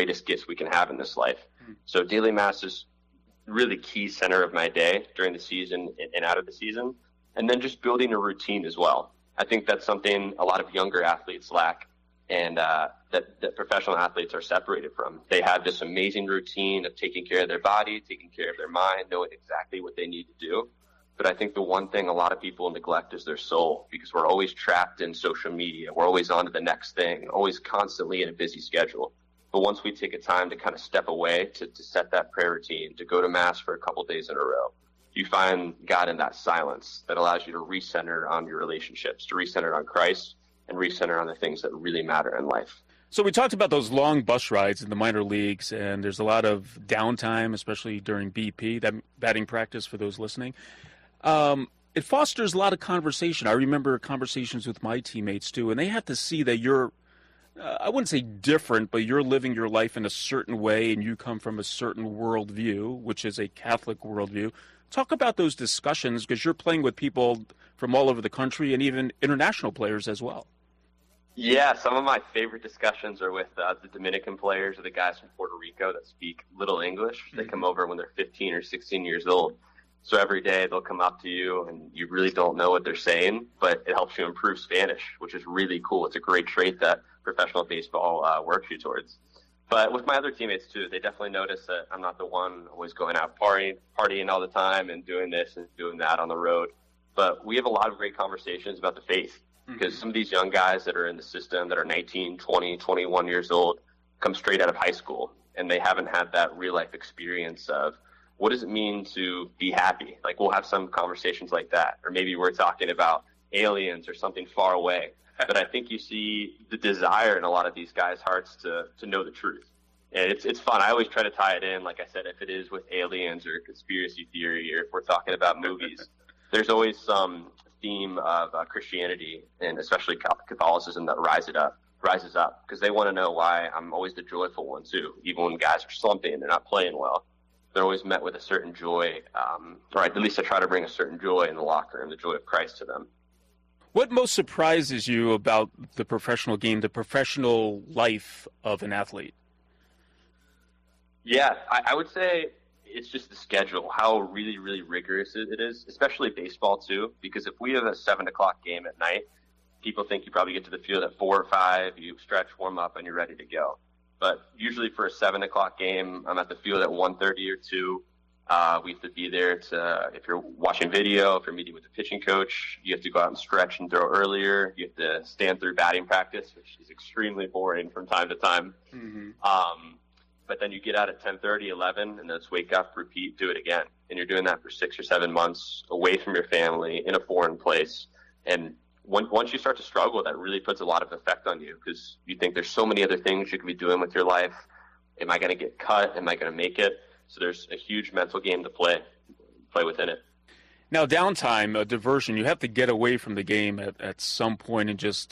greatest gifts we can have in this life. So daily mass is really key center of my day during the season and out of the season. And then just building a routine as well. I think that's something a lot of younger athletes lack, and that professional athletes are separated from. They have this amazing routine of taking care of their body, taking care of their mind, knowing exactly what they need to do. But I think the one thing a lot of people neglect is their soul, because we're always trapped in social media. We're always on to the next thing, always constantly in a busy schedule. But once we take a time to kind of step away, to set that prayer routine, to go to mass for a couple days in a row, you find God in that silence that allows you to recenter on your relationships, to recenter on Christ, and recenter on the things that really matter in life. So we talked about those long bus rides in the minor leagues, and there's a lot of downtime, especially during BP, that batting practice for those listening. It fosters a lot of conversation. I remember conversations with my teammates, too, and they have to see that you're, I wouldn't say different, but you're living your life in a certain way, and you come from a certain worldview, which is a Catholic worldview. Talk about those discussions, because you're playing with people from all over the country and even international players as well. Yeah, some of my favorite discussions are with the Dominican players or the guys from Puerto Rico that speak little English. They come over when they're 15 or 16 years old. So every day they'll come up to you and you really don't know what they're saying, but it helps you improve Spanish, which is really cool. It's a great trait that professional baseball works you towards. But with my other teammates, too, they definitely notice that I'm not the one always going out partying all the time and doing this and doing that on the road. But we have a lot of great conversations about the faith, because some of these young guys that are in the system that are 19, 20, 21 years old come straight out of high school, and they haven't had that real-life experience of what does it mean to be happy? Like, we'll have some conversations like that. Or maybe we're talking about aliens or something far away. But I think you see the desire in a lot of these guys' hearts to know the truth. And it's fun. I always try to tie it in, like I said, if it is with aliens or conspiracy theory, or if we're talking about movies, there's always some theme of Christianity and especially Catholicism that rises up, because they want to know why I'm always the joyful one too. Even when guys are slumping and they're not playing well, they're always met with a certain joy, or at least I try to bring a certain joy in the locker room, the joy of Christ to them. What most surprises you about the professional game, the professional life of an athlete? Yeah, I would say it's just the schedule, how really, really rigorous it is, especially baseball too, because if we have a 7 o'clock game at night, people think you probably get to the field at 4 or 5, you stretch, warm up, and you're ready to go. But usually for a 7 o'clock game, I'm at the field at 1:30 or 2. We have to be there if you're watching video, if you're meeting with the pitching coach, you have to go out and stretch and throw earlier. You have to stand through batting practice, which is extremely boring from time to time. But then you get out at 10:30, 11, and then it's wake up, repeat, do it again. And you're doing that for 6 or 7 months away from your family in a foreign place. And once you start to struggle, that really puts a lot of effect on you, because you think there's so many other things you could be doing with your life. Am I going to get cut? Am I going to make it? So there's a huge mental game to play within it. Now, downtime, diversion, you have to get away from the game at some point and just,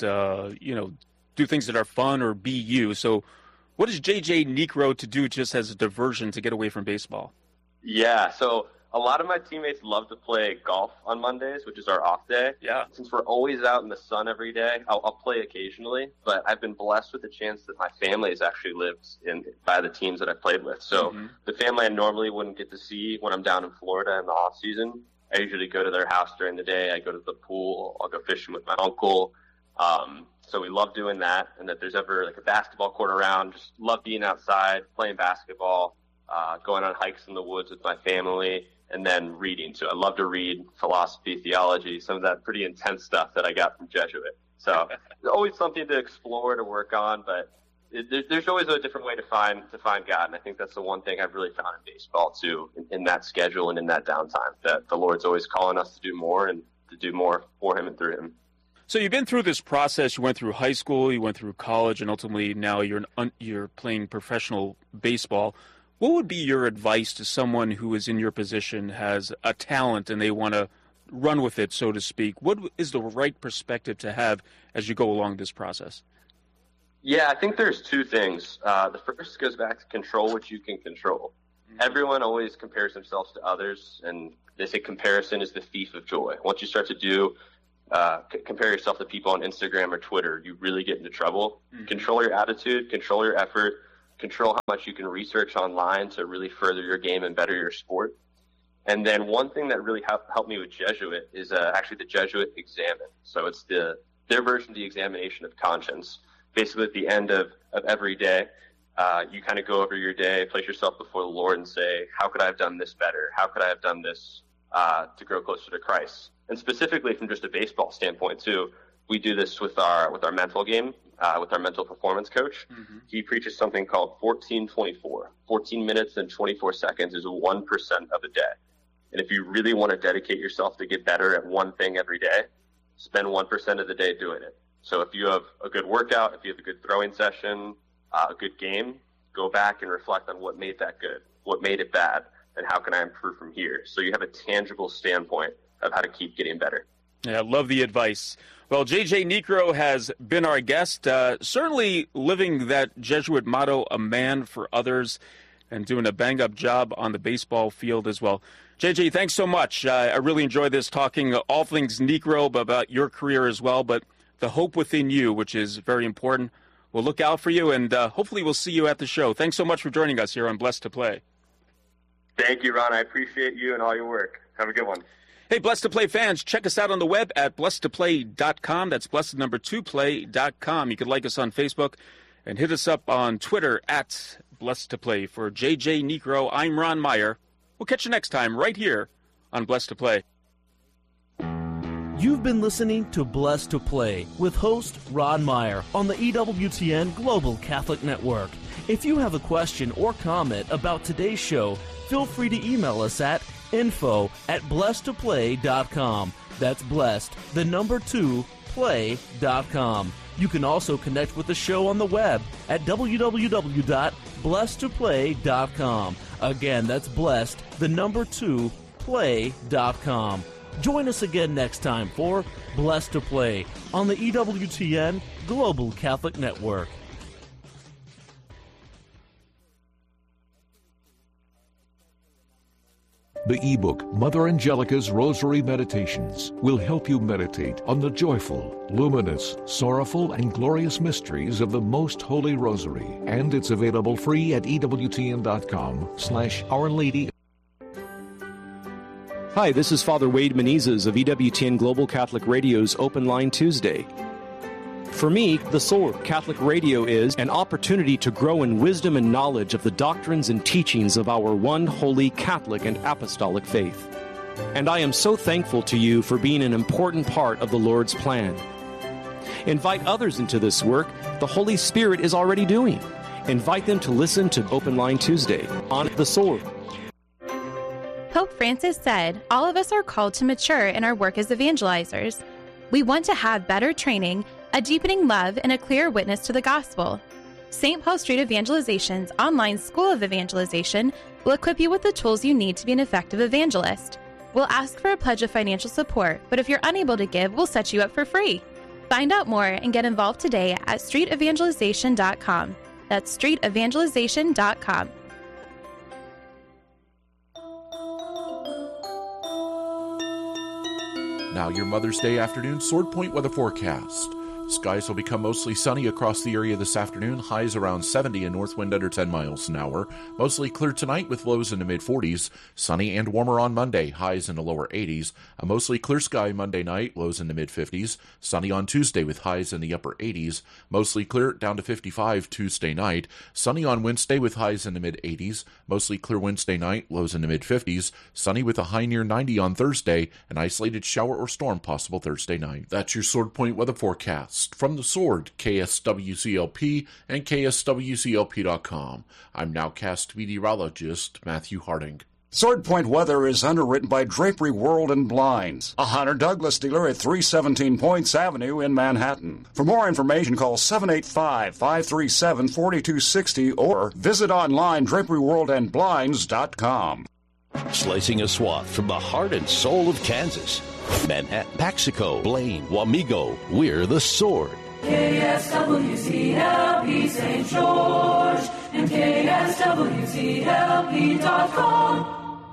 do things that are fun or be you. So what is JJ Niekro to do just as a diversion to get away from baseball? Yeah, so a lot of my teammates love to play golf on Mondays, which is our off day. Yeah. Since we're always out in the sun every day, I'll play occasionally, but I've been blessed with the chance that my family has actually lived by the teams that I've played with. So the family I normally wouldn't get to see when I'm down in Florida in the off season, I usually go to their house during the day. I go to the pool. I'll go fishing with my uncle. So we love doing that. And if there's ever like a basketball court around, just love being outside, playing basketball, going on hikes in the woods with my family, and then reading. So I love to read philosophy, theology, some of that pretty intense stuff that I got from Jesuit. So there's always something to explore, to work on, but there's always a different way to find God. And I think that's the one thing I've really found in baseball too, in that schedule and in that downtime, that the Lord's always calling us to do more and to do more for him and through him. So you've been through this process. You went through high school, you went through college, and ultimately now you're playing professional baseball. What would be your advice to someone who is in your position, has a talent, and they want to run with it, so to speak? What is the right perspective to have as you go along this process? Yeah, I think there's two things. The first goes back to control what you can control. Everyone always compares themselves to others, and they say comparison is the thief of joy. Once you start to compare yourself to people on Instagram or Twitter, you really get into trouble. Control your attitude, control your effort, control how much you can research online to really further your game and better your sport. And then one thing that really helped me with Jesuit is actually the Jesuit Examen. So it's their version of the examination of conscience. Basically, at the end of every day, you kind of go over your day, place yourself before the Lord and say, how could I have done this better? How could I have done this to grow closer to Christ? And specifically from just a baseball standpoint, too, we do this with our mental game, with our mental performance coach. Mm-hmm. He preaches something called 14-24. 14 minutes and 24 seconds is 1% of a day. And if you really want to dedicate yourself to get better at one thing every day, spend 1% of the day doing it. So if you have a good workout, if you have a good throwing session, a good game, go back and reflect on what made that good, what made it bad, and how can I improve from here? So you have a tangible standpoint of how to keep getting better. Yeah, I love the advice. Well, J.J. Niekro has been our guest, certainly living that Jesuit motto, a man for others, and doing a bang-up job on the baseball field as well. J.J., thanks so much. I really enjoyed this, talking all things Niekro, but about your career as well, but the hope within you, which is very important. We'll look out for you, and hopefully we'll see you at the show. Thanks so much for joining us here on Blessed to Play. Thank you, Ron. I appreciate you and all your work. Have a good one. Hey, Blessed to Play fans, check us out on the web at blessedtoplay.com. That's blessed2play.com. You can like us on Facebook and hit us up on Twitter at Blessed to Play. For J.J. Niekro, I'm Ron Meyer. We'll catch you next time right here on Blessed to Play. You've been listening to Blessed to Play with host Ron Meyer on the EWTN Global Catholic Network. If you have a question or comment about today's show, feel free to email us at info@blessedtoplay.com. That's blessed, 2, play.com. You can also connect with the show on the web at www.blessedtoplay.com. Again, that's blessed, 2, play.com. Join us again next time for Blessed to Play on the EWTN Global Catholic Network. The ebook Mother Angelica's Rosary Meditations will help you meditate on the joyful, luminous, sorrowful, and glorious mysteries of the Most Holy Rosary. And it's available free at EWTN.com/Our Lady. Hi, this is Father Wade Menezes of EWTN Global Catholic Radio's Open Line Tuesday. For me, the soul of Catholic Radio is an opportunity to grow in wisdom and knowledge of the doctrines and teachings of our one holy Catholic and apostolic faith. And I am so thankful to you for being an important part of the Lord's plan. Invite others into this work the Holy Spirit is already doing. Invite them to listen to Open Line Tuesday on the soul. Pope Francis said, all of us are called to mature in our work as evangelizers. We want to have better training, a deepening love, and a clear witness to the gospel. St. Paul Street Evangelization's online School of Evangelization will equip you with the tools you need to be an effective evangelist. We'll ask for a pledge of financial support, but if you're unable to give, we'll set you up for free. Find out more and get involved today at streetevangelization.com. That's streetevangelization.com. Now your Mother's Day afternoon Sword Point weather forecast. Skies will become mostly sunny across the area this afternoon, highs around 70 and north wind under 10 miles an hour. Mostly clear tonight with lows in the mid-40s. Sunny and warmer on Monday, highs in the lower 80s. A mostly clear sky Monday night, lows in the mid-50s. Sunny on Tuesday with highs in the upper 80s. Mostly clear down to 55 Tuesday night. Sunny on Wednesday with highs in the mid-80s. Mostly clear Wednesday night, lows in the mid-50s. Sunny with a high near 90 on Thursday. An isolated shower or storm possible Thursday night. That's your Sword Point weather forecast. From the Sword, KSWCLP and KSWCLP.com. I'm nowcast meteorologist Matthew Harding. Sword Point weather is underwritten by Drapery World and Blinds, a Hunter Douglas dealer at 317 Points Avenue in Manhattan. For more information, call 785-537-4260 or visit online draperyworldandblinds.com. Slicing a swath from the heart and soul of Kansas. Manhattan, Paxico, Blaine, Wamego, we're the Sword. KSWCLP St. George and KSWCLP.com.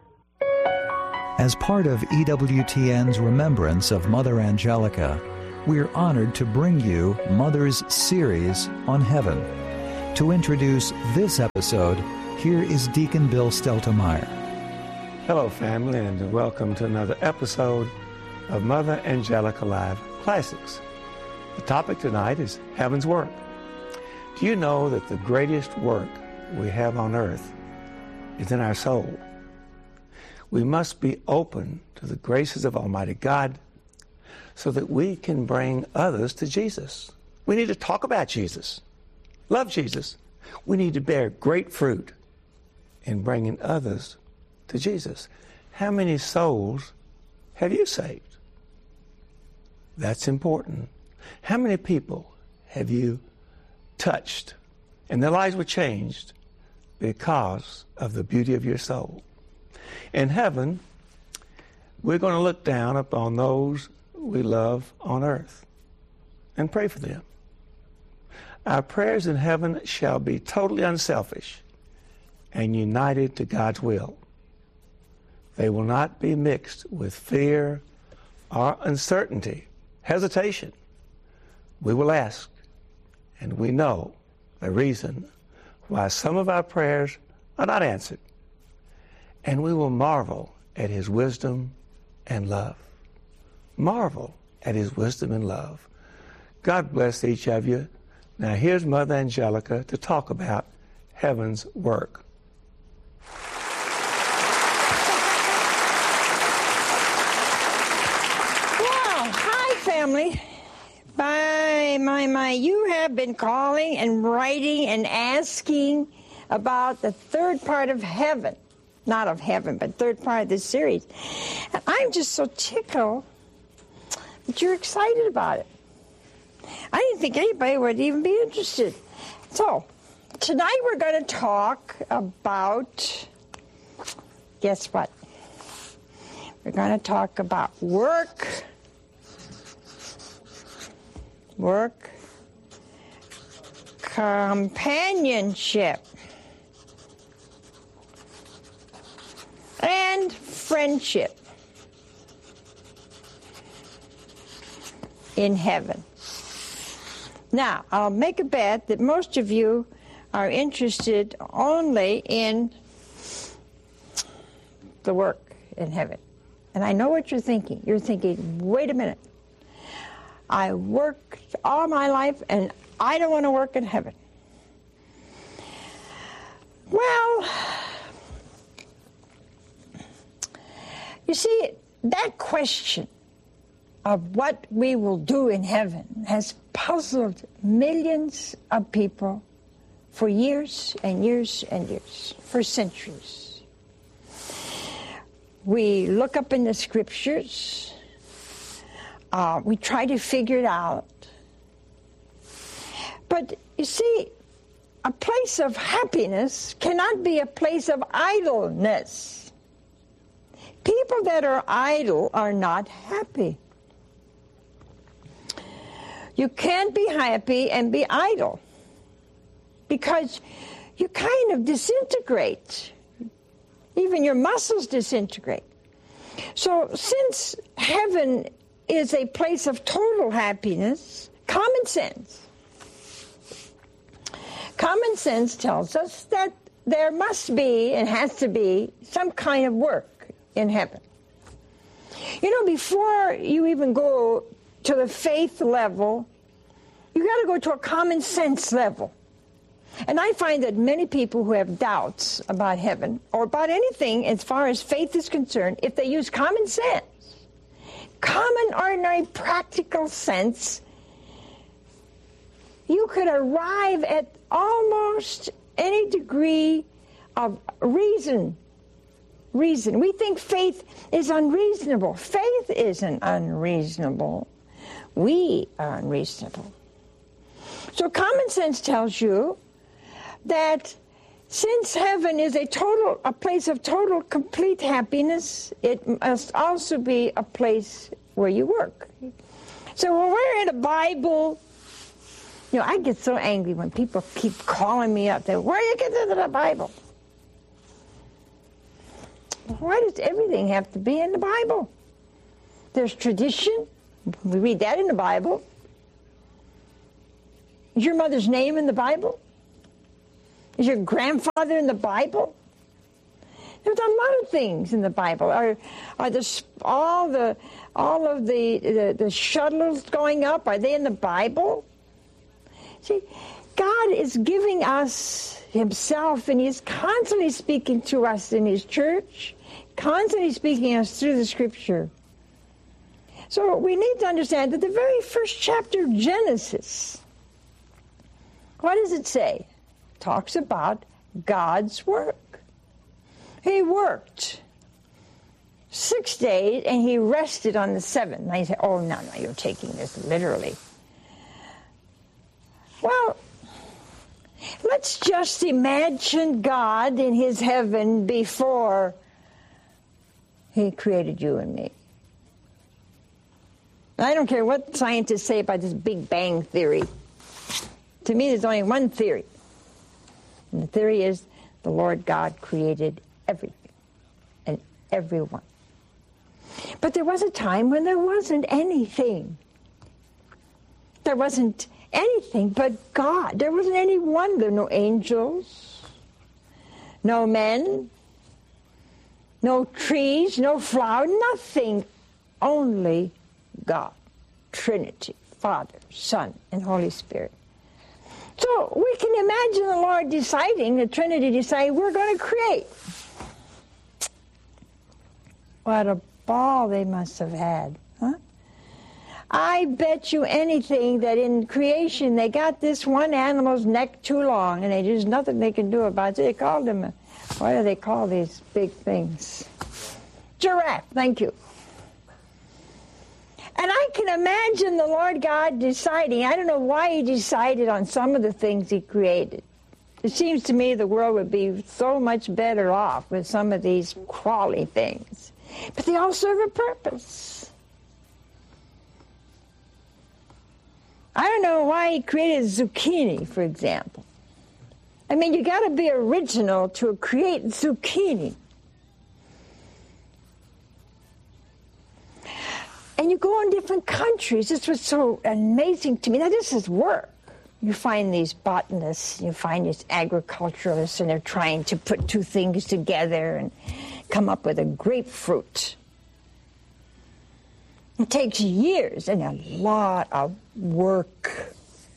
As part of EWTN's remembrance of Mother Angelica, we're honored to bring you Mother's series on Heaven. To introduce this episode, here is Deacon Bill Steltemeyer. Hello, family, and welcome to another episode of Mother Angelica Live Classics. The topic tonight is Heaven's Work. Do you know that the greatest work we have on earth is in our soul? We must be open to the graces of Almighty God so that we can bring others to Jesus. We need to talk about Jesus, love Jesus. We need to bear great fruit in bringing others to Jesus. How many souls have you saved? That's important. How many people have you touched and their lives were changed because of the beauty of your soul? In heaven, we're going to look down upon those we love on earth and pray for them. Our prayers in heaven shall be totally unselfish and united to God's will. They will not be mixed with fear or uncertainty, hesitation. We will ask, and we know the reason why some of our prayers are not answered. And we will marvel at His wisdom and love. Marvel at His wisdom and love. God bless each of you. Now here's Mother Angelica to talk about heaven's work. Well, hi, family. My, you have been calling and writing and asking about the third part of heaven. Not of heaven, but third part of this series. And I'm just so tickled that you're excited about it. I didn't think anybody would even be interested. So, tonight we're going to talk about, guess what? We're going to talk about work, companionship, and friendship in heaven. Now, I'll make a bet that most of you are interested only in the work in heaven. And I know what you're thinking. You're thinking, wait a minute. I worked all my life and I don't want to work in heaven. Well, you see, that question of what we will do in heaven has puzzled millions of people for years and years and years, for centuries. We look up in the scriptures, we try to figure it out. But you see, a place of happiness cannot be a place of idleness. People that are idle are not happy. You can't be happy and be idle because you kind of disintegrate. Even your muscles disintegrate. So since heaven is a place of total happiness, common sense tells us that there must be and has to be some kind of work in heaven. You know, before you even go to the faith level, you got to go to a common sense level. And I find that many people who have doubts about heaven or about anything as far as faith is concerned, if they use common sense, common, ordinary, practical sense, you could arrive at almost any degree of reason. We think faith is unreasonable. Faith isn't unreasonable. We are unreasonable. So common sense tells you that since heaven is a place of total, complete happiness, it must also be a place where you work. So when we're in a Bible, you know, I get so angry when people keep calling me up. Where do you get into the Bible? Why does everything have to be in the Bible? There's tradition. We read that in the Bible. Is your mother's name in the Bible? Is your grandfather in the Bible? There's a lot of things in the Bible. Are all of the shuttles going up? Are they in the Bible? See, God is giving us Himself, and He's constantly speaking to us in His church, constantly speaking to us through the Scripture. So we need to understand that the very first chapter of Genesis, what does it say? It talks about God's work. He worked 6 days, and He rested on the seventh. Now you say, oh, no, you're taking this literally. Well, let's just imagine God in His heaven before He created you and me. I don't care what scientists say about this Big Bang theory. To me, there's only one theory. And the theory is the Lord God created everything and everyone. But there was a time when there wasn't anything. There wasn't anything but God. There wasn't anyone. There were no angels, no men, no trees, no flower, nothing. Only God, Trinity, Father, Son, and Holy Spirit. So we can imagine the Lord deciding, the Trinity deciding, we're going to create. What a ball they must have had, huh? I bet you anything that in creation they got this one animal's neck too long, and there's nothing they can do about it. So they called him, what do they call these big things? Giraffe, thank you. And I can imagine the Lord God deciding, I don't know why He decided on some of the things He created. It seems to me the world would be so much better off with some of these crawly things. But they all serve a purpose. I don't know why He created zucchini, for example. I mean, you got to be original to create zucchini. And you go in different countries. This was so amazing to me. Now, this is work. You find these botanists, you find these agriculturalists, and they're trying to put two things together and come up with a grapefruit. It takes years and a lot of work.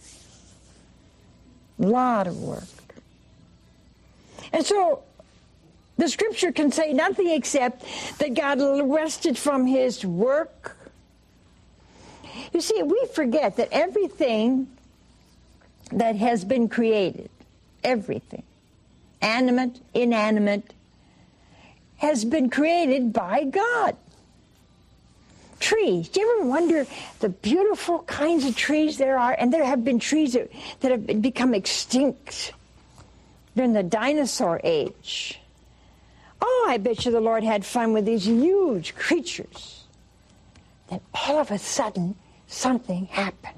A lot of work. And so the Scripture can say nothing except that God rested from His work. You see, we forget that everything that has been created, everything, animate, inanimate, has been created by God. Trees. Do you ever wonder the beautiful kinds of trees there are? And there have been trees that have become extinct during the dinosaur age. Oh, I bet you the Lord had fun with these huge creatures. Then all of a sudden, something happened.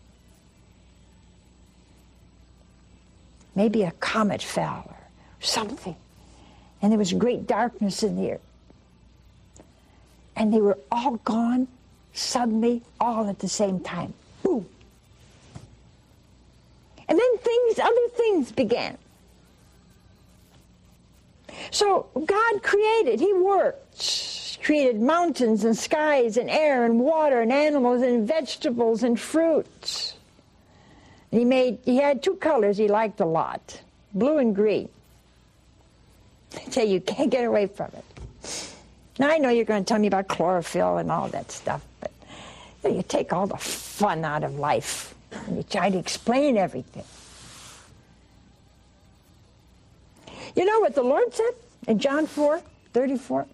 Maybe a comet fell or something. And there was great darkness in the earth. And they were all gone suddenly, all at the same time. Boom. And then other things began. So God created, He worked, created mountains and skies and air and water and animals and vegetables and fruits. And he had two colors He liked a lot, blue and green. I tell you, you can't get away from it. Now I know you're going to tell me about chlorophyll and all that stuff, but you take all the fun out of life and you try to explain everything. You know what the Lord said in John 4:34?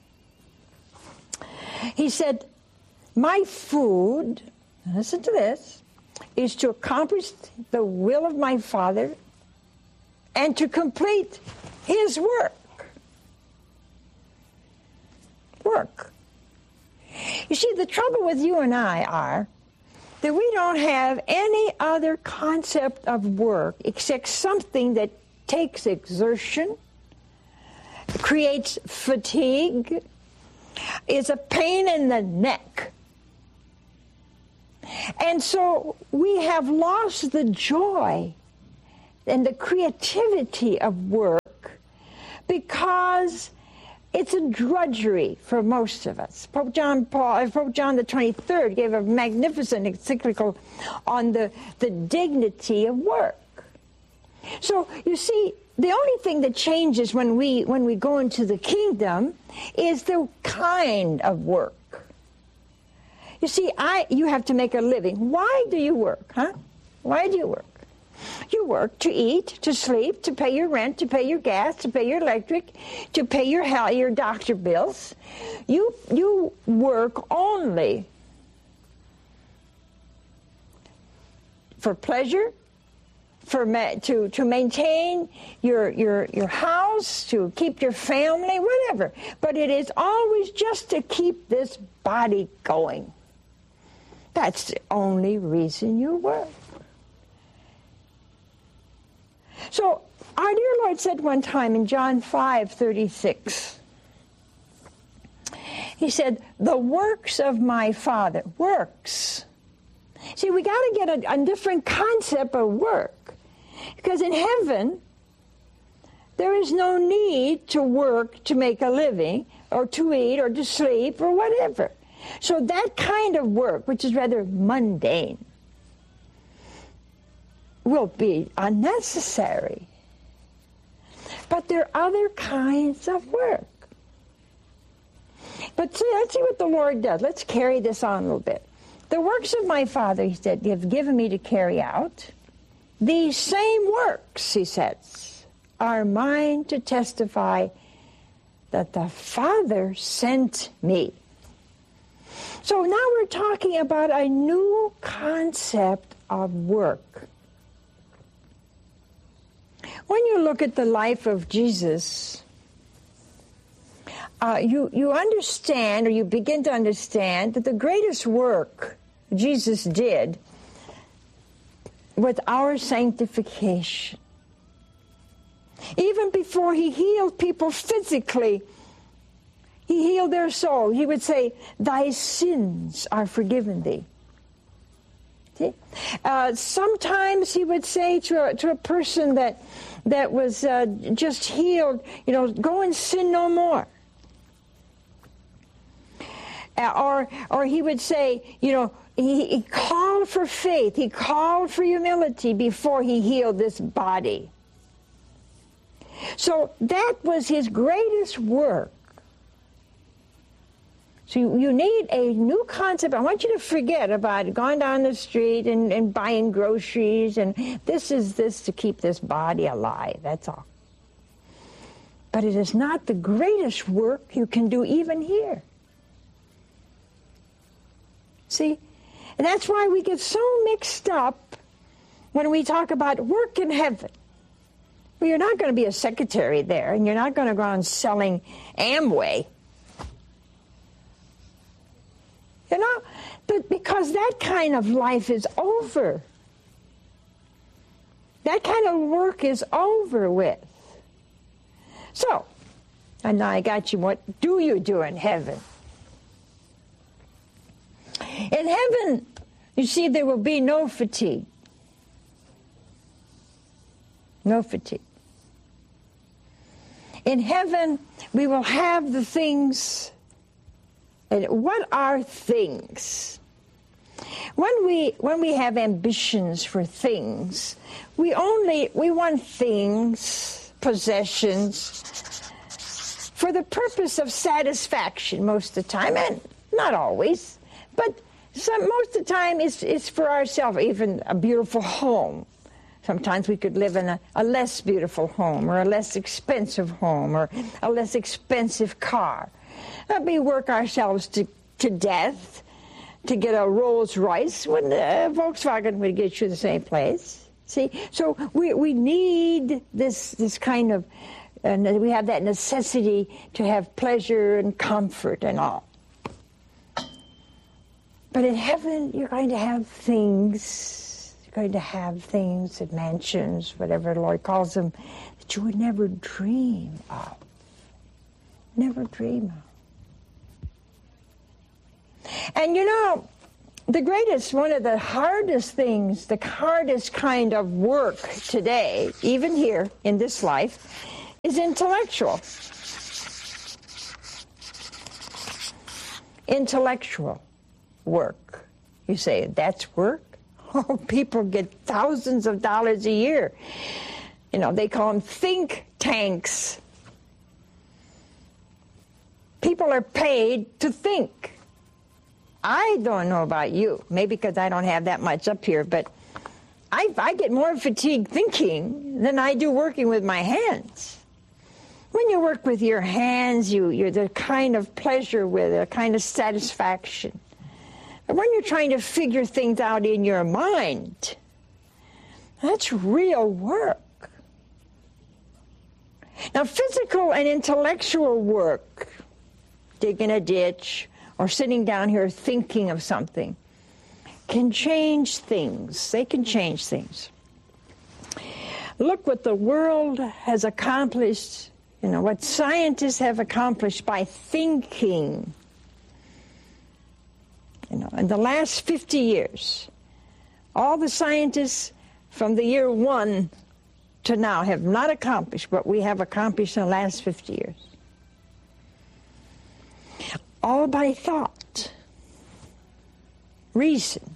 He said, my food, listen to this, is to accomplish the will of my Father and to complete His work. Work. You see, the trouble with you and I are that we don't have any other concept of work except something that takes exertion, creates fatigue, is a pain in the neck. And so we have lost the joy and the creativity of work because it's a drudgery for most of us. Pope John the 23rd gave a magnificent encyclical on the dignity of work. So you see, the only thing that changes when we go into the kingdom is the kind of work. You see, you have to make a living. Why do you work, huh? Why do you work? You work to eat, to sleep, to pay your rent, to pay your gas, to pay your electric, to pay your doctor bills. You work only for pleasure, to maintain your house, to keep your family, whatever. But it is always just to keep this body going. That's the only reason you work. So our dear Lord said one time in John 5:36, he said, the works of my Father, works. See, we got to get a different concept of work. Because in heaven, there is no need to work to make a living, or to eat, or to sleep, or whatever. So that kind of work, which is rather mundane, will be unnecessary. But there are other kinds of work. But see, let's see what the Lord does. Let's carry this on a little bit. The works of my Father, he said, you have given me to carry out. These same works, he says, are mine to testify that the Father sent me. So now we're talking about a new concept of work. When you look at the life of Jesus, you understand, or you begin to understand, that the greatest work Jesus did was our sanctification. Even before he healed people physically, he healed their soul. He would say, thy sins are forgiven thee. See? Sometimes he would say to a person that was just healed, go and sin no more. Or he would say, he called for faith, he called for humility before he healed this body. So that was his greatest work. So you need a new concept. I want you to forget about going down the street and buying groceries, and this is to keep this body alive, that's all. But it is not the greatest work you can do even here. See? And that's why we get so mixed up when we talk about work in heaven. Well, you're not going to be a secretary there, and you're not going to go on selling Amway. But because that kind of life is over. That kind of work is over with. So, and now I got you, what do you do in heaven? In heaven, you see, there will be no fatigue. No fatigue. In heaven, we will have the things. And what are things? When we have ambitions for things, we want things, possessions, for the purpose of satisfaction most of the time, and not always, but most of the time it's for ourselves, even a beautiful home. Sometimes we could live in a less beautiful home, or a less expensive home, or a less expensive car. We work ourselves to death to get a Rolls Royce when Volkswagen would get you the same place. See, so we need this kind of, we have that necessity to have pleasure and comfort and all. But in heaven, you're going to have things. You're going to have things, mansions, whatever the Lord calls them, that you would never dream of. Never dream of. And one of the hardest things, the hardest kind of work today, even here in this life, is intellectual. Intellectual work. You say, that's work? Oh, people get thousands of dollars a year. They call them think tanks. People are paid to think. I don't know about you, maybe because I don't have that much up here, but I get more fatigued thinking than I do working with my hands. When you work with your hands, you're the kind of pleasure with it, a kind of satisfaction. But when you're trying to figure things out in your mind, that's real work. Now, physical and intellectual work, digging a ditch or sitting down here thinking of something, can change things. They can change things. Look what the world has accomplished, what scientists have accomplished by thinking. In the last 50 years, all the scientists from the year 1 to now have not accomplished what we have accomplished in the last 50 years. All by thought, reason.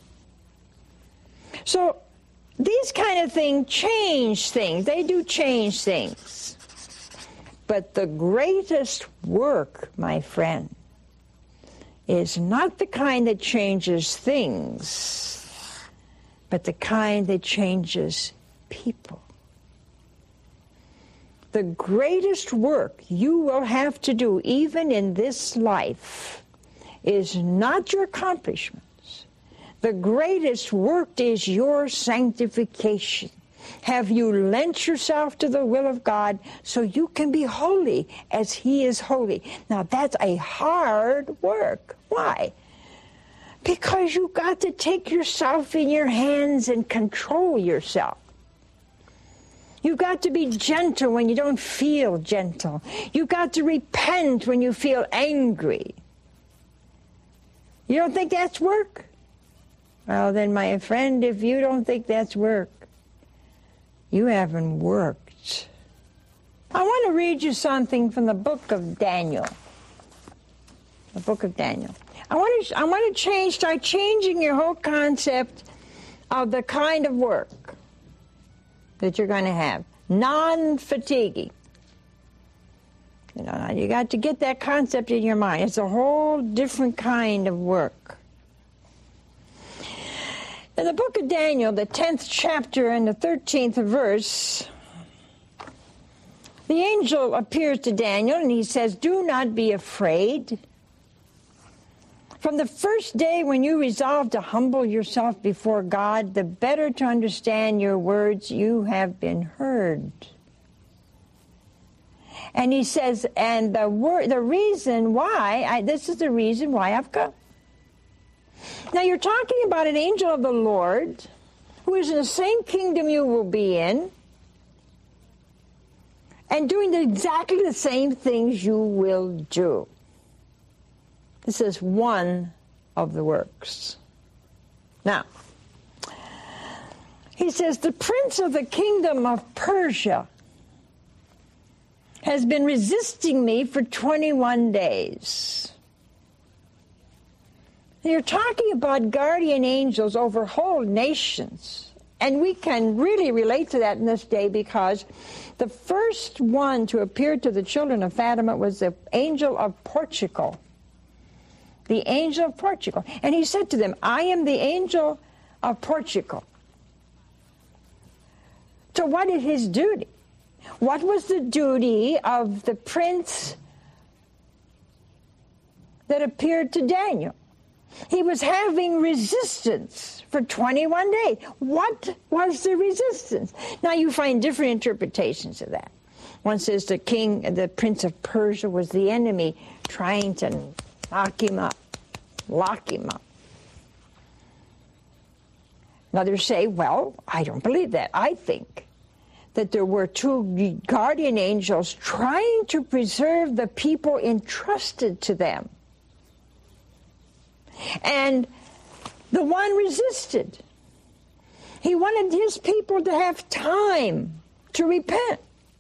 So these kind of things change things. They do change things. But the greatest work, my friend, is not the kind that changes things, but the kind that changes people. The greatest work you will have to do, even in this life, is not your accomplishments. The greatest work is your sanctification. Have you lent yourself to the will of God so you can be holy as He is holy? Now, that's a hard work. Why? Because you've got to take yourself in your hands and control yourself. You've got to be gentle when you don't feel gentle. You've got to repent when you feel angry. You don't think that's work? Well, then, my friend, if you don't think that's work, you haven't worked. I want to read you something from the book of Daniel. The book of Daniel. I want to start changing your whole concept of the kind of work that you're going to have. Non-fatiguing. You got to get that concept in your mind. It's a whole different kind of work. In the book of Daniel, the 10th chapter and the 13th verse, the angel appears to Daniel and he says, "Do not be afraid. From the first day when you resolved to humble yourself before God, the better to understand your words, you have been heard." And he says, and the reason why, this is the reason why I've come. Now you're talking about an angel of the Lord who is in the same kingdom you will be in and doing exactly the same things you will do. This is one of the works. Now, he says, the prince of the kingdom of Persia has been resisting me for 21 days. You're talking about guardian angels over whole nations. And we can really relate to that in this day because the first one to appear to the children of Fatima was the angel of Portugal. The angel of Portugal. And he said to them, "I am the angel of Portugal." So what is his duty? What was the duty of the prince that appeared to Daniel? He was having resistance for 21 days. What was the resistance? Now you find different interpretations of that. One says the prince of Persia was the enemy trying to lock him up. Others say, well, I don't believe that. I think that there were two guardian angels trying to preserve the people entrusted to them. And The one resisted. He wanted his people to have time to repent.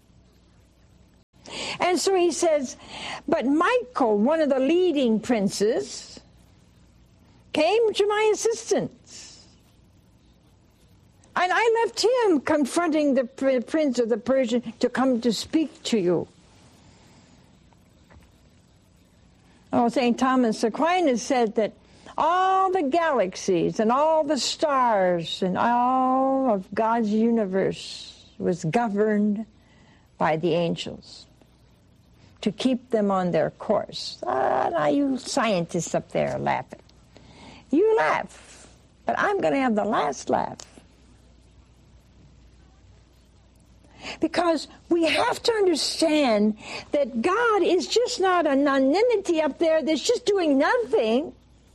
And so he says, but Michael, one of the leading princes, came to my assistance. And I left him confronting the prince of the Persians to come to speak to you. Oh, St. Thomas Aquinas said that all the galaxies and all the stars and all of God's universe was governed by the angels to keep them on their course. Now you scientists up there laughing. You laugh, but I'm going to have the last laugh. Because we have to understand that God is just not a nonentity up there that's just doing nothing.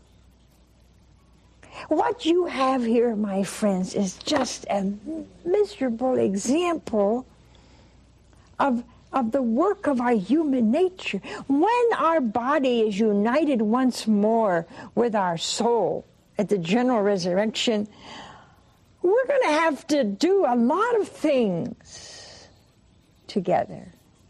What you have here, my friends, is just a miserable example of the work of our human nature. When our body is united once more with our soul at the general resurrection, we're going to have to do a lot of things together.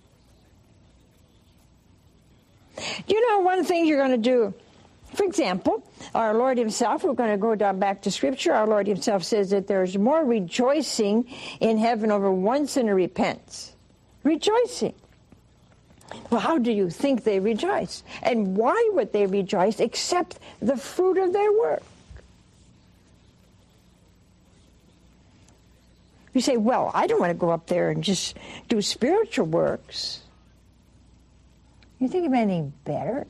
You know, one of the things you're going to do, for example, our Lord himself, we're going to go down back to Scripture, our Lord himself says that there's more rejoicing in heaven over one sinner repents. Rejoicing. Well, how do you think they rejoice? And why would they rejoice except the fruit of their work? You say, well, I don't want to go up there and just do spiritual works. You think of anything better?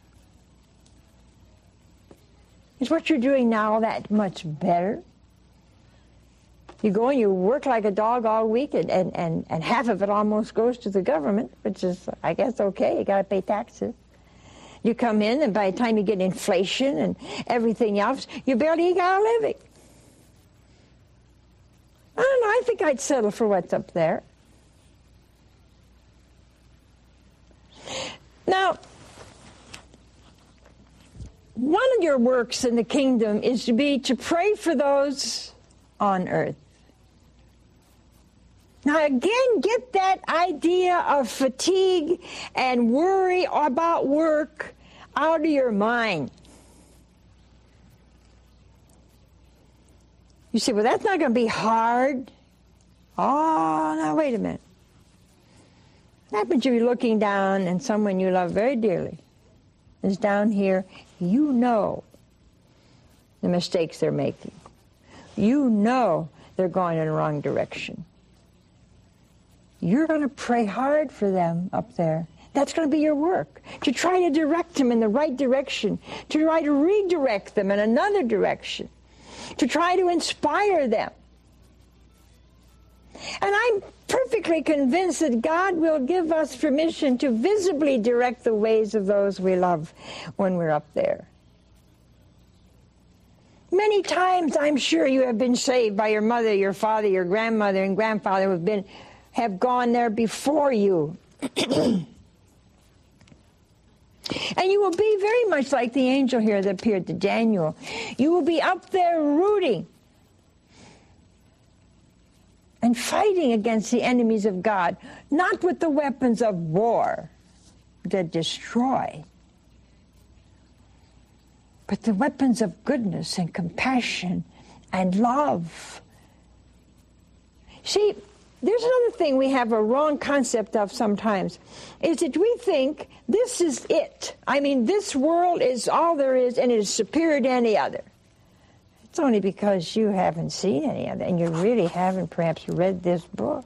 Is what you're doing now that much better? You go and you work like a dog all week, and half of it almost goes to the government, which is, I guess, okay. You got to pay taxes. You come in, and by the time you get inflation and everything else, you barely got a living. I don't know. I think I'd settle for what's up there. Now, one of your works in the kingdom is to pray for those on earth. Now, again, get that idea of fatigue and worry about work out of your mind. You say, well, that's not going to be hard. Oh, now, wait a minute. What happens if you're looking down and someone you love very dearly is down here? You know the mistakes they're making. You know they're going in the wrong direction. You're going to pray hard for them up there. That's going to be your work, to try to direct them in the right direction, to try to redirect them in another direction, to try to inspire them. And I'm perfectly convinced that God will give us permission to visibly direct the ways of those we love when we're up there. Many times, I'm sure you have been saved by your mother, your father, your grandmother, and grandfather who have gone there before you. And you will be very much like the angel here that appeared to Daniel. You will be up there rooting and fighting against the enemies of God, not with the weapons of war that destroy, but the weapons of goodness and compassion and love. See, there's another thing we have a wrong concept of sometimes, is that we think this is it. I mean, this world is all there is, and it is superior to any other. It's only because you haven't seen any other, and you really haven't perhaps read this book.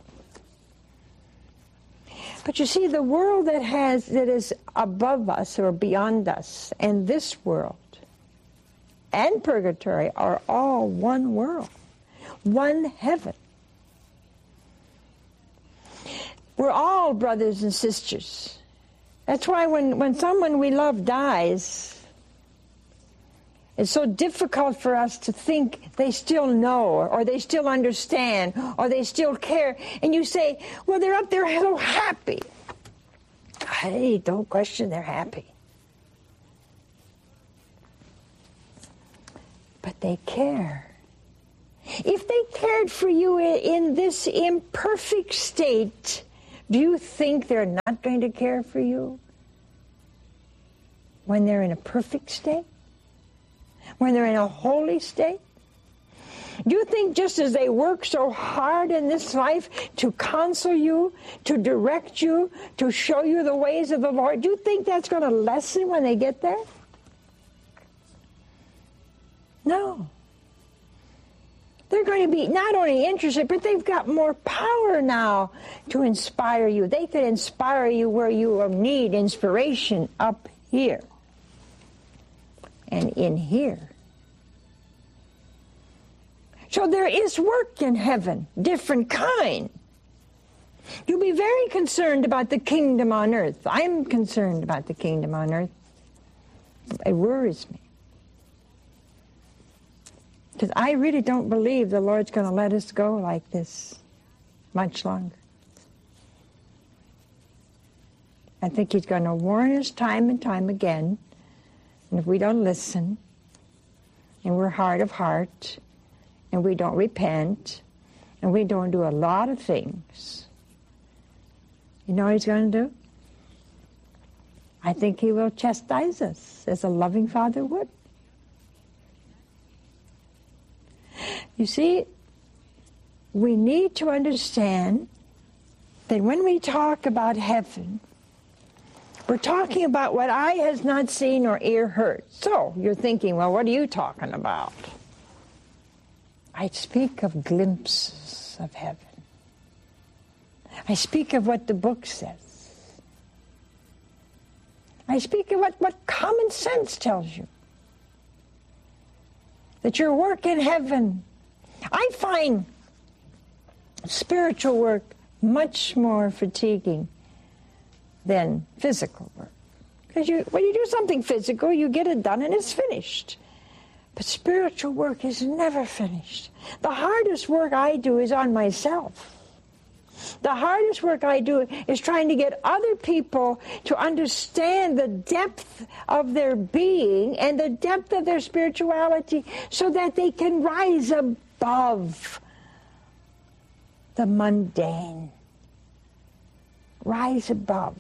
But you see, the world that is above us or beyond us, and this world, and purgatory are all one world, one heaven. We're all brothers and sisters. That's why when someone we love dies, it's so difficult for us to think they still know, or they still understand, or they still care. And you say, well, they're up there so happy. Hey, don't question they're happy. But they care. If they cared for you in this imperfect state, do you think they're not going to care for you when they're in a perfect state? When they're in a holy state? Do you think just as they work so hard in this life to counsel you, to direct you, to show you the ways of the Lord, do you think that's going to lessen when they get there? No. They're going to be not only interested, but they've got more power now to inspire you. They can inspire you where you need inspiration up here and in here. So there is work in heaven, different kind. You'll be very concerned about the kingdom on earth. I'm concerned about the kingdom on earth. It worries me. Because I really don't believe the Lord's going to let us go like this much longer. I think He's going to warn us time and time again. And if we don't listen, and we're hard of heart, and we don't repent, and we don't do a lot of things, you know what He's going to do? I think He will chastise us as a loving Father would. You see, we need to understand that when we talk about heaven, we're talking about what eye has not seen or ear heard. So you're thinking, well, what are you talking about? I speak of glimpses of heaven. I speak of what the book says. I speak of what common sense tells you. That your work in heaven, I find spiritual work much more fatiguing than physical work. Because when you do something physical, you get it done and it's finished. But spiritual work is never finished. The hardest work I do is on myself. The hardest work I do is trying to get other people to understand the depth of their being and the depth of their spirituality so that they can rise above the mundane. Rise above.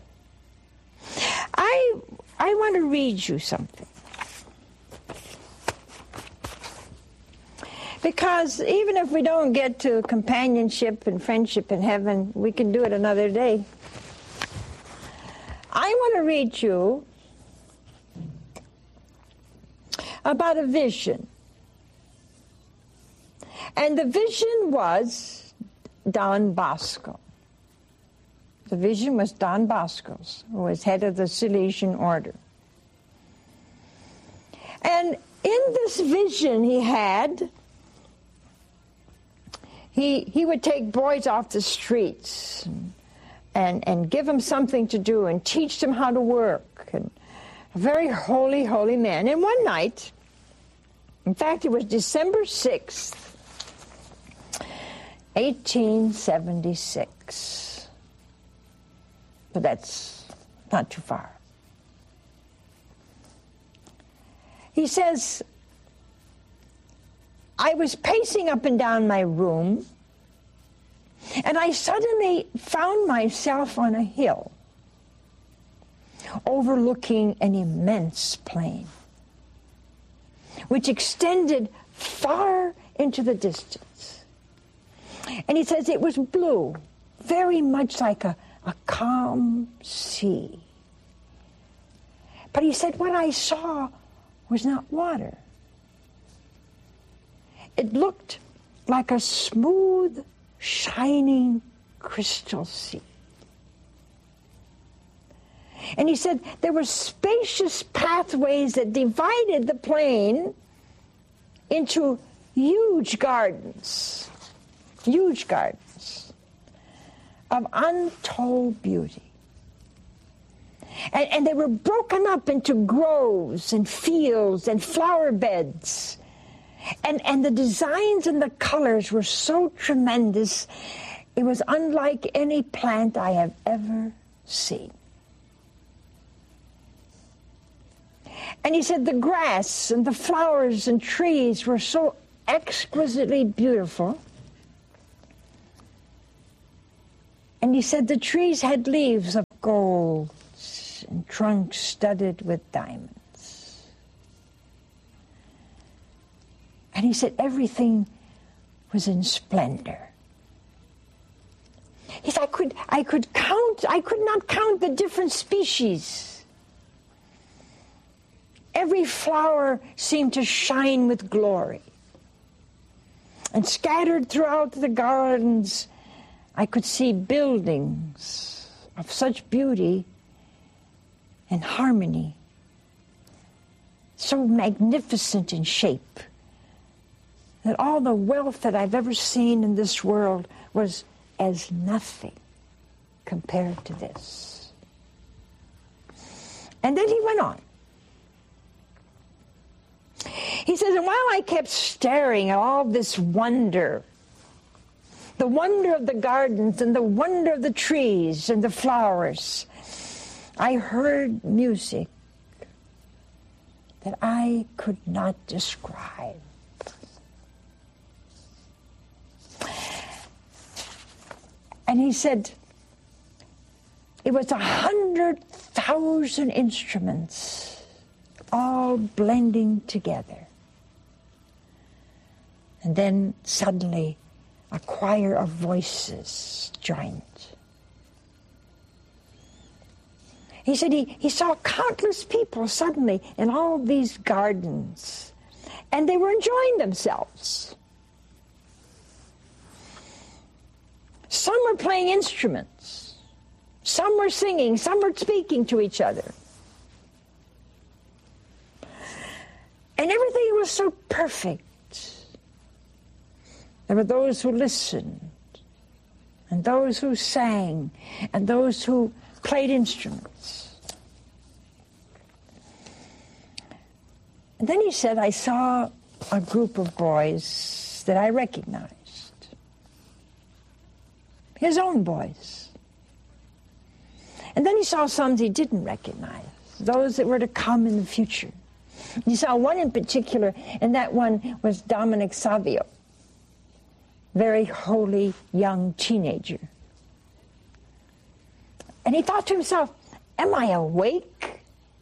I want to read you something. Because even if we don't get to companionship and friendship in heaven, we can do it another day. I want to read you about a vision. And the vision was Don Bosco. The vision was Don Bosco's, who was head of the Salesian order. And in this vision he had, he would take boys off the streets and give them something to do and teach them how to work. And a very holy, holy man. And one night, in fact, it was December 6th, 1876. But that's not too far. He says, I was pacing up and down my room, and I suddenly found myself on a hill overlooking an immense plain, which extended far into the distance. And he says it was blue, very much like a calm sea. But he said what I saw was not water. It looked like a smooth, shining crystal sea. And he said there were spacious pathways that divided the plain into huge gardens of untold beauty. And they were broken up into groves and fields and flower beds. And the designs and the colors were so tremendous, it was unlike any plant I have ever seen. And he said the grass and the flowers and trees were so exquisitely beautiful. And he said the trees had leaves of gold and trunks studded with diamonds. And he said everything was in splendor. He said I could not count the different species. Every flower seemed to shine with glory. And scattered throughout the gardens, I could see buildings of such beauty and harmony, so magnificent in shape, that all the wealth that I've ever seen in this world was as nothing compared to this. And then he went on. He says, and while I kept staring at all this wonder, the wonder of the gardens and the wonder of the trees and the flowers, I heard music that I could not describe. And he said, it was 100,000 instruments all blending together. And then suddenly a choir of voices joined. He said he saw countless people suddenly in all these gardens, and they were enjoying themselves. Some were playing instruments, some were singing, some were speaking to each other. And everything was so perfect. There were those who listened, and those who sang, and those who played instruments. And then he said, I saw a group of boys that I recognized. His own boys. And then he saw some he didn't recognize, those that were to come in the future. You saw one in particular, and that one was Dominic Savio, very holy young teenager. And he thought to himself, am I awake?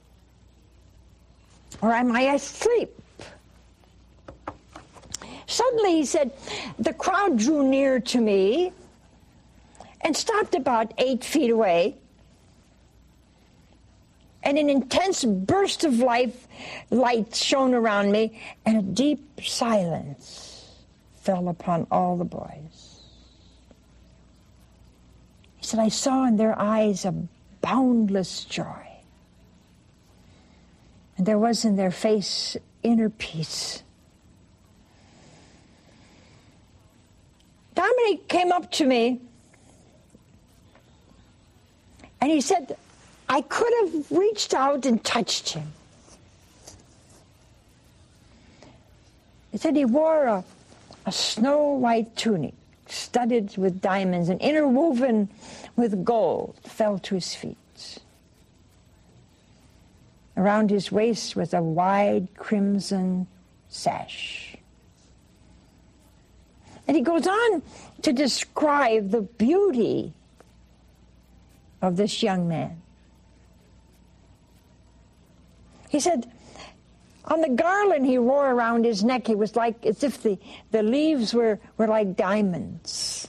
Or am I asleep? Suddenly, he said, the crowd drew near to me and stopped about 8 feet away. And an intense burst of light shone around me, and a deep silence fell upon all the boys. He said, I saw in their eyes a boundless joy. And there was in their face inner peace. Dominic came up to me, and he said, I could have reached out and touched him. He said he wore a snow-white tunic studded with diamonds and interwoven with gold, fell to his feet. Around his waist was a wide crimson sash. And he goes on to describe the beauty of this young man. He said, on the garland he wore around his neck, it was like as if the leaves were like diamonds.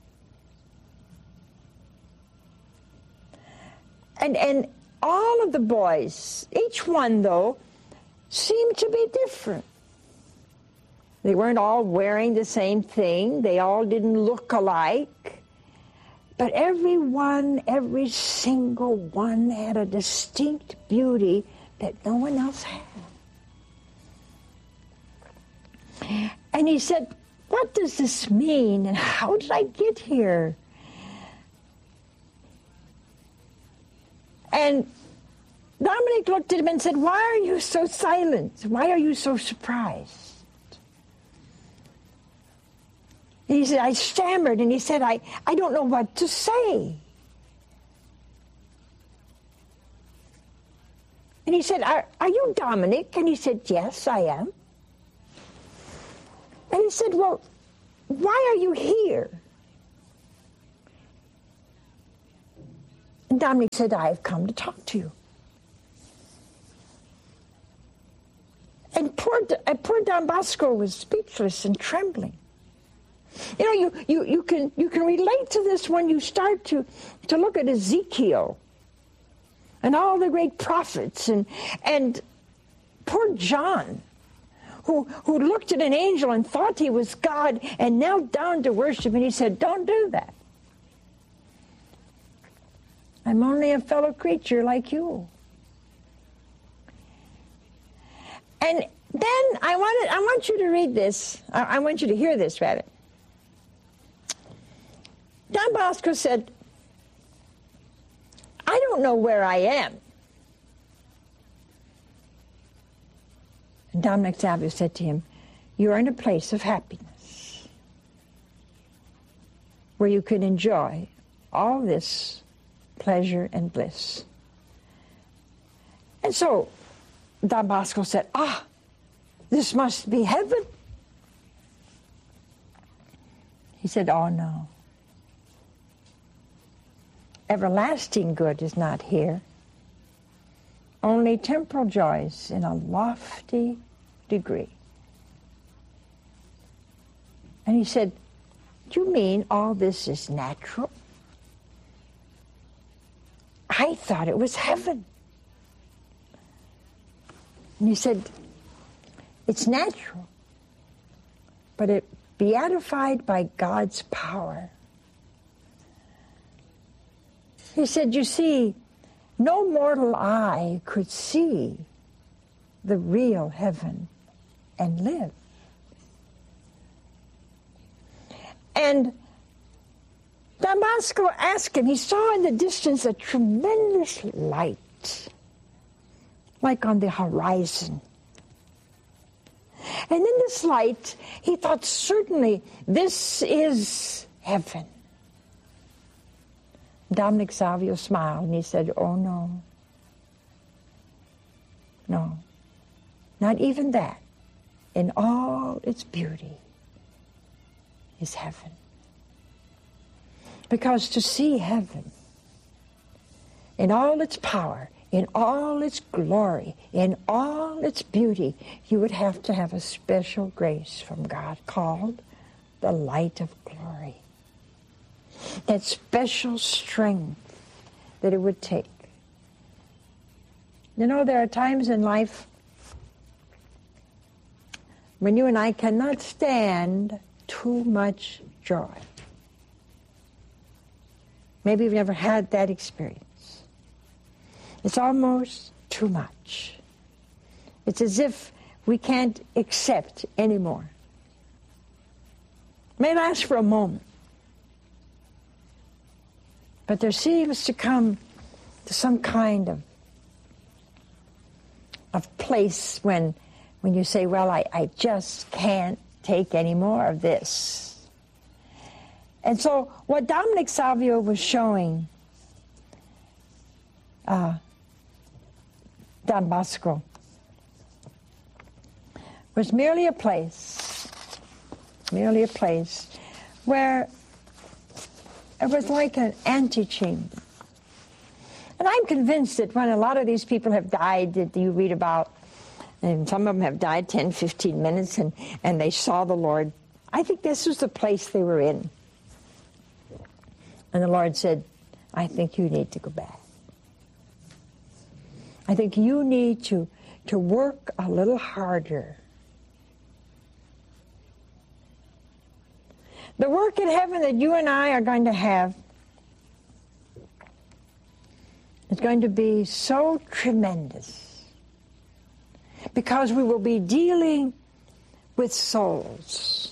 And all of the boys, each one though, seemed to be different. They weren't all wearing the same thing. They all didn't look alike. But every single one had a distinct beauty that no one else had. And he said, what does this mean, and how did I get here? And Dominic looked at him and said, why are you so silent? Why are you so surprised? And he said, I stammered, and he said, I don't know what to say. And he said, are you Dominic? And he said, yes, I am. And he said, well, why are you here? And Dominic said, I've come to talk to you. And poor Don Bosco was speechless and trembling. You know, you can relate to this when you start to look at Ezekiel and all the great prophets and poor John, who looked at an angel and thought he was God and knelt down to worship, and he said, don't do that. I'm only a fellow creature like you. And then I want you to read this. I want you to hear this, rather. Don Bosco said, I don't know where I am. And Dominic Savio said to him, you're in a place of happiness where you can enjoy all this pleasure and bliss. And so Don Bosco said, this must be heaven. He said, oh no. Everlasting good is not here. Only temporal joys in a lofty degree. And he said, do you mean all this is natural? I thought it was heaven. And he said, it's natural, but it beatified by God's power. He said, you see, no mortal eye could see the real heaven and live. And Don Bosco asked him, he saw in the distance a tremendous light, like on the horizon. And in this light, he thought, certainly, this is heaven. Dominic Savio smiled and he said, oh no. No. Not even that, in all its beauty, is heaven. Because to see heaven in all its power, in all its glory, in all its beauty, you would have to have a special grace from God called the light of glory. That special strength that it would take. You know, there are times in life when you and I cannot stand too much joy. Maybe you've never had that experience. It's almost too much. It's as if we can't accept anymore. It may last for a moment. But there seems to come to some kind of place when you say, well, I just can't take any more of this. And so what Dominic Savio was showing Don Bosco was merely a place where it was like an antechamber. And I'm convinced that when a lot of these people have died that you read about, and some of them have died 10, 15 minutes, and they saw the Lord, I think this was the place they were in. And the Lord said, I think you need to go back. I think you need to work a little harder. The work in heaven that you and I are going to have is going to be so tremendous because we will be dealing with souls.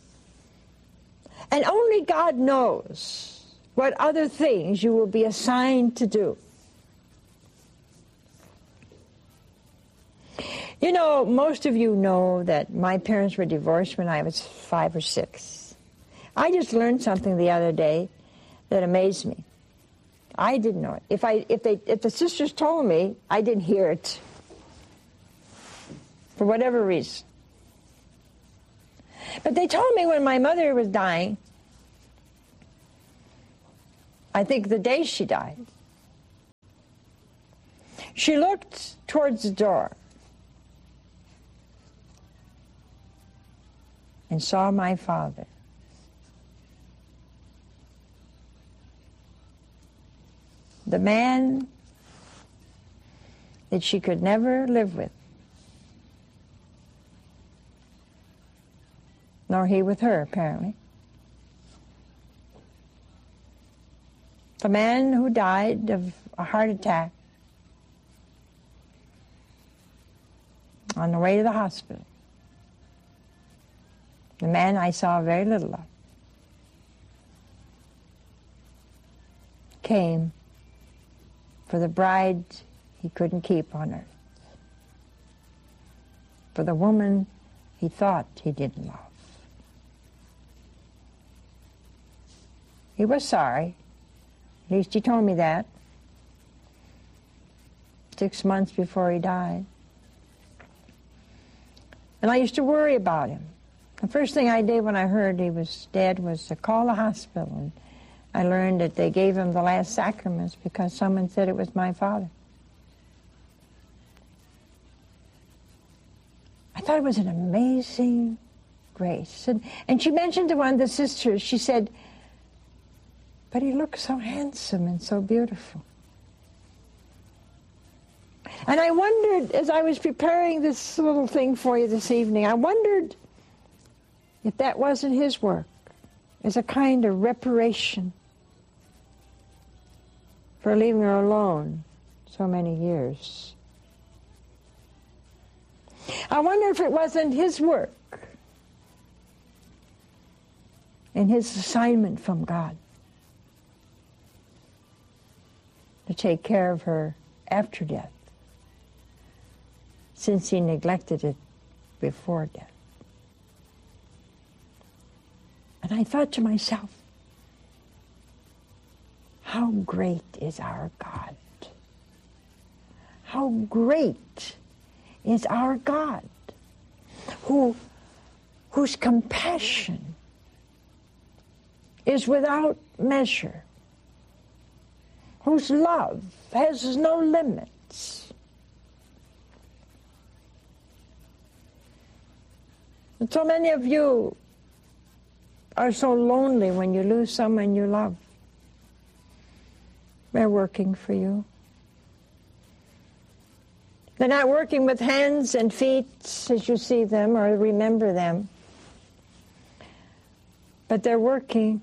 And only God knows what other things you will be assigned to do. You know, most of you know that my parents were divorced when I was 5 or 6. I just learned something the other day that amazed me. I didn't know it. If the sisters told me, I didn't hear it. For whatever reason. But they told me when my mother was dying, I think the day she died, she looked towards the door and saw my father. The man that she could never live with, nor he with her, apparently. The man who died of a heart attack on the way to the hospital. The man I saw very little of. Came for the bride he couldn't keep on earth. For the woman he thought he didn't love. He was sorry. At least he told me that 6 months before he died. And I used to worry about him. The first thing I did when I heard he was dead was to call the hospital. And I learned that they gave him the last sacraments because someone said it was my father. I thought it was an amazing grace. And she mentioned to one of the sisters, she said, but he looked so handsome and so beautiful. And I wondered, as I was preparing this little thing for you this evening, I wondered if that wasn't his work as a kind of reparation for leaving her alone so many years. I wonder if it wasn't his work and his assignment from God to take care of her after death, since he neglected it before death. And I thought to myself, how great is our God? How great is our God, whose compassion is without measure, whose love has no limits. And so many of you are so lonely when you lose someone you love. They're working for you. They're not working with hands and feet as you see them or remember them, but they're working.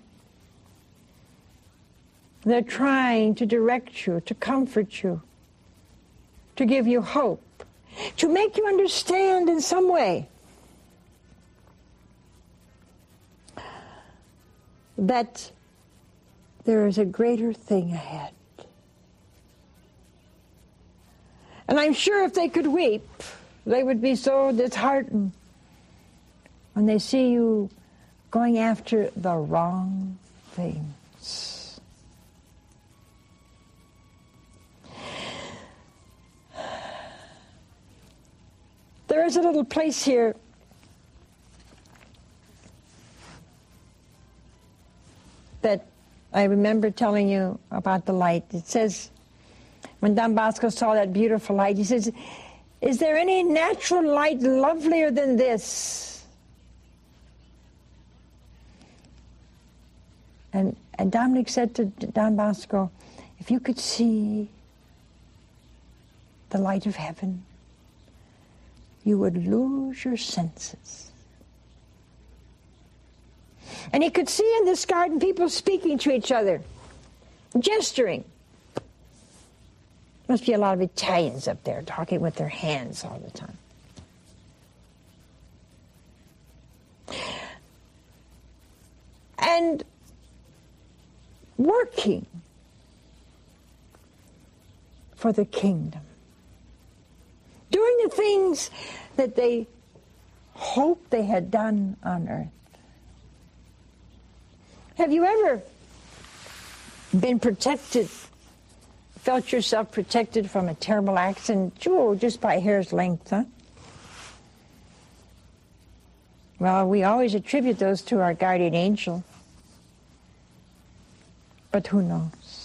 They're trying to direct you, to comfort you, to give you hope, to make you understand in some way that there is a greater thing ahead. And I'm sure if they could weep, they would be so disheartened when they see you going after the wrong things. There is a little place here that I remember telling you about the light. It says, when Don Bosco saw that beautiful light, he says, is there any natural light lovelier than this? And Dominic said to Don Bosco, if you could see the light of heaven, you would lose your senses. And he could see in this garden people speaking to each other, gesturing. Must be a lot of Italians up there talking with their hands all the time. And working for the kingdom. Doing the things that they hoped they had done on earth. Have you ever been protected felt yourself protected from a terrible accident? Oh, just by a hair's length, huh? Well, we always attribute those to our guardian angel. But who knows?